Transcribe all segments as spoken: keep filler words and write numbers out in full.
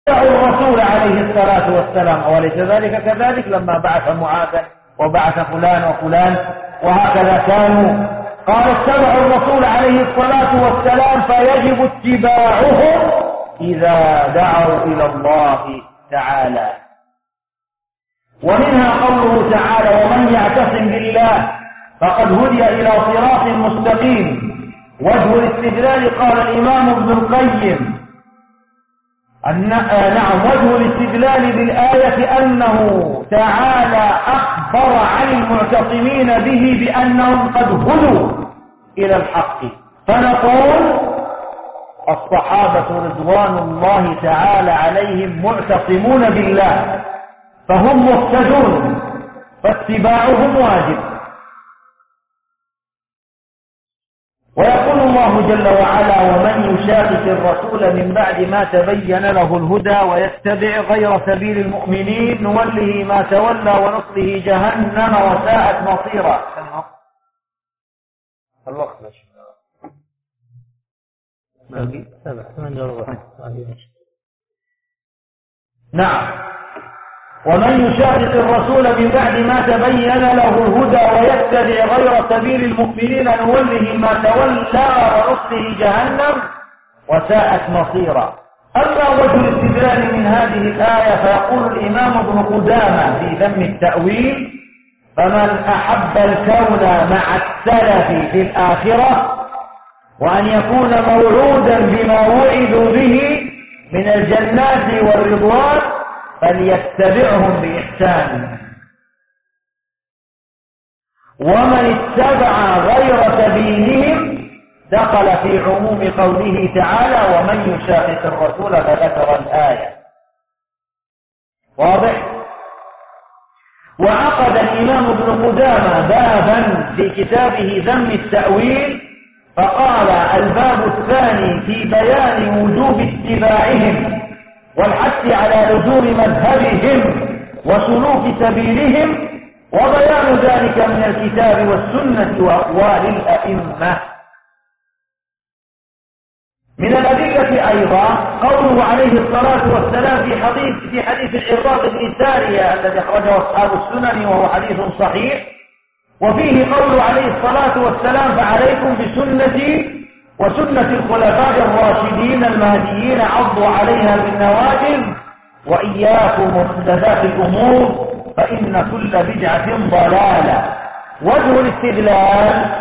الرسول عليه الصلاة والسلام، وليس ذلك كذلك لما بعث معاذا وبعث فلان وفلان وهكذا كانوا. قال اتبعوا الرسول عليه الصلاة والسلام فيجب اتباعهم إذا دعوا إلى الله تعالى. ومنها قوله تعالى ومن يعتصم بالله فقد هدي إلى صراط مستقيم. وجه الاستدلال قال الإمام ابن القيم نعم وجه الاستدلال بالآية أنه تعالى أخبر عن المعتصمين به بأنهم قد هدوا إلى الحق، فنقول الصحابة رضوان الله تعالى عليهم معتصمون بالله فهم مهتدون فاتباعهم واجب. ويقول الله جل وعلا ومن يشاقق الرسول من بعد ما تبين له الهدى ويتبع غير سبيل المؤمنين نوله ما تولى ونصله جهنم وساءت مصيرا. الوقت ماشي نعم. ومن يشاقق الرسول من بعد ما تبين له الهدى ويتبع غير سبيل المؤمنين نوله ما تولى ونصله جهنم وساءت مصيرا. أما وجه الاستدلال من هذه الآية فيقول الإمام ابن قدامة في ذم التأويل فمن أحب الكون مع السلف في الآخرة وأن يكون موعودا بما وعدوا به من الجنات والرضوان فليتبعهم بإحسان. ومن اتبع غير سبيلهم دخل في عموم قوله تعالى ومن يشاقق الرسول فذكر الآية. واضح؟ وعقد الإمام ابن قدامة بابا في كتابه ذم التأويل فقال الباب الثاني في بيان وجوب اتباعهم والحث على لزوم مذهبهم وسلوك سبيلهم وبيان ذلك من الكتاب والسنة وأقوال الأئمة. من الأدلة أيضا قوله عليه الصلاة والسلام في حديث في حديث العرباض بن سارية الذي أخرجه أصحاب السنن وهو حديث صحيح، وفيه قوله عليه الصلاة والسلام فعليكم بسنتي وسنة الخلفاء الراشدين المهديين عضوا عليها بالنواجذ وإياكم محدثات الأمور فإن كل بدعة ضلالة. وجه الاستدلال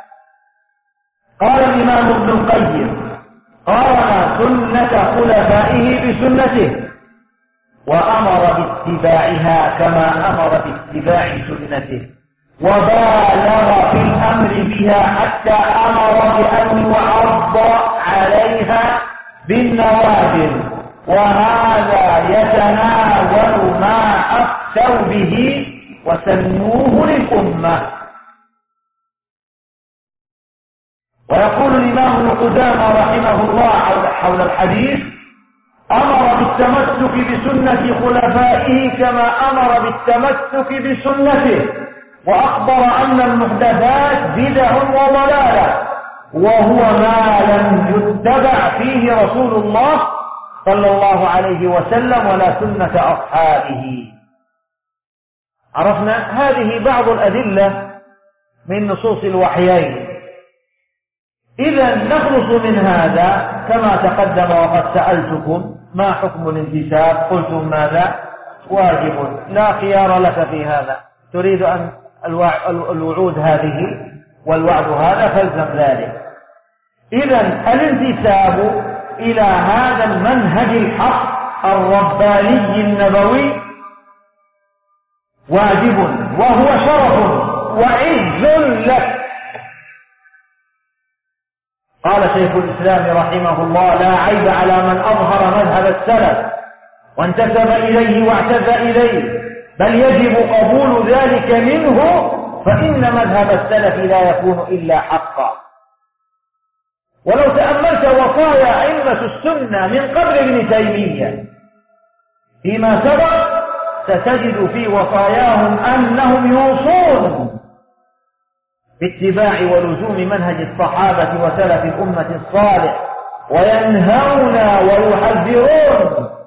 قال الإمام ابن القيم قارن سنة خلفائه بسنته وأمر باتباعها كما أمر باتباع سنته وبالغ في الأمر بها حتى أمر بأن يعض عليها بالنواجذ، وهذا يتناول ما أفتوا به وسنوه للأمة. ويقول الإمام ابن قدامة رحمه الله حول الحديث أمر بالتمسك بسنة خلفائه كما أمر بالتمسك بسنته وأخبر أن المحدثات بدع وضلالة وهو ما لم يتبع فيه رسول الله صلى الله عليه وسلم ولا سنة أصحابه. عرفنا هذه بعض الأدلة من نصوص الوحيين. إذا نخلص من هذا كما تقدم وقد سألتكم ما حكم الانتساب قلتم ماذا؟ واجب لا خيار لك في هذا، تريد أن الوعود هذه والوعد هذا فالزم ذلك. إذا الانتساب إلى هذا المنهج الحق الرباني النبوي واجب وهو شرف وعز لك. قال شيخ الإسلام رحمه الله لا عيب على من أظهر مذهب السلف وانتسب إليه واعتز إليه، بل يجب قبول ذلك منه فإن مذهب السلف لا يكون إلا حقا. ولو تأملت وصايا أئمة السنة من قبل ابن تيمية فيما سبق ستجد في وصاياهم أنهم يوصون باتباع ولزوم منهج الصحابة وسلف الأمة الصالح وينهون ويحذرون